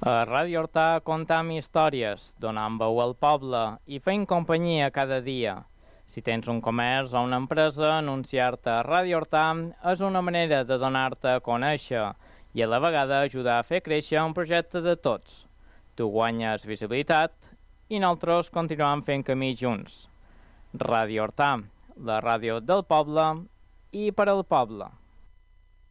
A Ràdio Hortà contam històries, donant veu al poble i fent companyia cada dia. Si tens un comerç o una empresa, anunciar-te a Ràdio Hortà és una manera de donar-te a conèixer i a la vegada ajudar a fer créixer un projecte de tots. Tu guanyes visibilitat i nosaltres continuem fent camí junts. Ràdio Hortà, la ràdio del poble i per al poble.